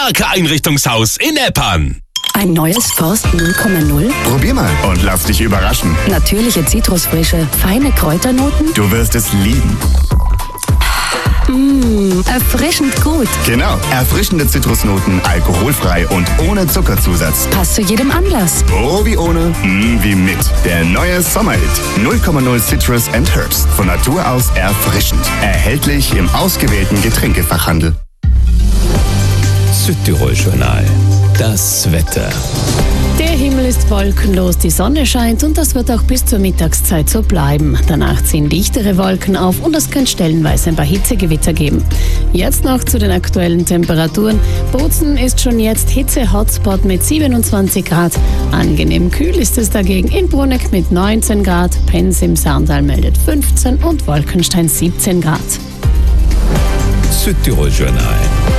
Marke-Einrichtungshaus in Eppan. Ein neues Forst 0,0? Probier mal und lass dich überraschen. Natürliche Zitrusfrische, feine Kräuternoten? Du wirst es lieben. Erfrischend gut. Genau, erfrischende Zitrusnoten, alkoholfrei und ohne Zuckerzusatz. Passt zu jedem Anlass. Oh wie ohne, wie mit. Der neue Sommerhit 0,0 Citrus and Herbs. Von Natur aus erfrischend. Erhältlich im ausgewählten Getränkefachhandel. Südtirol-Journal. Das Wetter. Der Himmel ist wolkenlos, die Sonne scheint und das wird auch bis zur Mittagszeit so bleiben. Danach ziehen dichtere Wolken auf und es kann stellenweise ein paar Hitzegewitter geben. Jetzt noch zu den aktuellen Temperaturen. Bozen ist schon jetzt Hitze-Hotspot mit 27 Grad. Angenehm kühl ist es dagegen in Bruneck mit 19 Grad, Pens im Sarndal meldet 15 und Wolkenstein 17 Grad. Südtirol-Journal.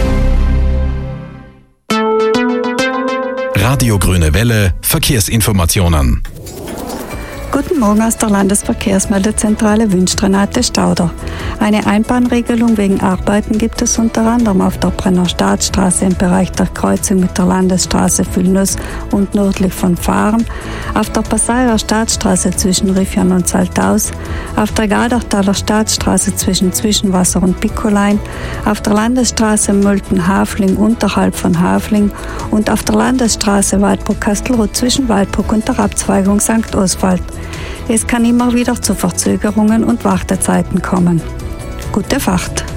Radio Grüne Welle, Verkehrsinformationen. Guten Morgen aus der Landesverkehrsmeldezentrale wünscht Renate Stauder. Eine Einbahnregelung wegen Arbeiten gibt es unter anderem auf der Brenner Staatsstraße im Bereich der Kreuzung mit der Landesstraße Füllnüss und nördlich von Fahren, auf der Passaier Staatsstraße zwischen Riffian und Saltaus, auf der Gardachtaler Staatsstraße zwischen Zwischenwasser und Pickolein, auf der Landesstraße Mölten-Hafling unterhalb von Hafling und auf der Landesstraße Waldburg-Kastelruth zwischen Waldburg und der Abzweigung St. Oswald. Es kann immer wieder zu Verzögerungen und Wartezeiten kommen. Gute Fahrt!